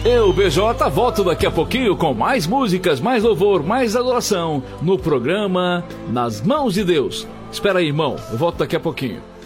Eu, BJ, volto daqui a pouquinho com mais músicas, mais louvor, mais adoração no programa Nas Mãos de Deus. Espera aí, irmão, eu volto daqui a pouquinho.